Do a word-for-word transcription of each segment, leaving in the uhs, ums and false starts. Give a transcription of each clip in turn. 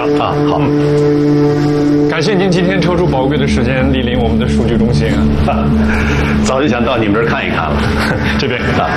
啊，好。 感谢您今天抽出宝贵的时间莅临我们的数据中心啊！ 早就想到你们这儿看一看了。 这边啊，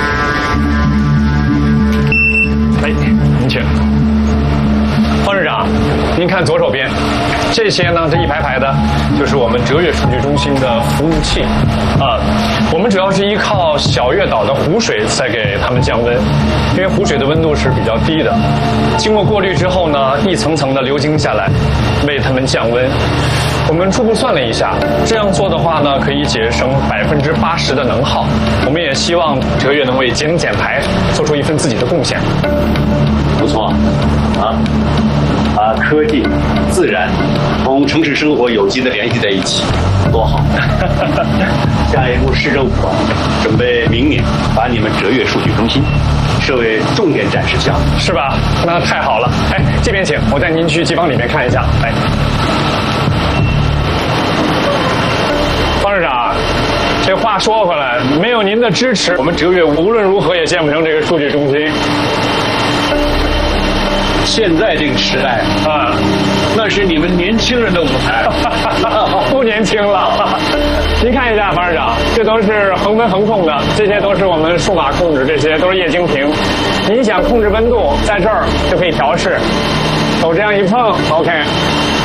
哎，您请。方市长，您看左手边，这些呢，这一排排的，就是我们哲悦数据中心的服务器啊。我们主要是依靠小月岛的湖水在给它们降温，因为湖水的温度是比较低的，经过过滤之后呢，一层层的流经下来，为它们降温。我们初步算了一下，这样做的话呢，可以节省百分之八十的能耗。我们也希望哲悦能为节能减排做出一份自己的贡献。 不错，啊，把科技、自然同城市生活有机的联系在一起，多好！下一步市政府啊，准备明年把你们哲悦数据中心设为重点展示项目， 是吧？那太好了！哎，这边请，我带您去机房里面看一下。来，方市长，这话说回来，没有您的支持，我们哲悦无论如何也建不成这个数据中心。 现在这个时代啊，那是你们年轻人的舞台， 不年轻了。您看一下，方市长，这都是恒温恒控的，这些都是我们数码控制，这些都是液晶屏。您想控制温度，在这儿就可以调试，手这样一碰 ，OK。